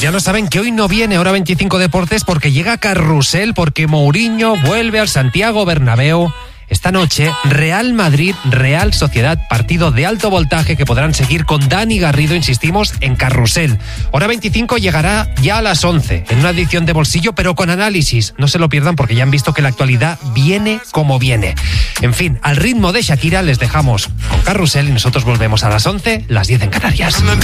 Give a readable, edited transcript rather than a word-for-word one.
ya no saben que hoy no viene Hora 25 Deportes porque llega Carrusel, porque Mourinho vuelve al Santiago Bernabéu. Esta noche, Real Madrid, Real Sociedad, partido de alto voltaje que podrán seguir con Dani Garrido, insistimos, en Carrusel. Hora 25 llegará ya a las 11, en una edición de bolsillo, pero con análisis. No se lo pierdan porque ya han visto que la actualidad viene como viene. En fin, al ritmo de Shakira les dejamos con Carrusel y nosotros volvemos a las 11, las 10 en Canarias.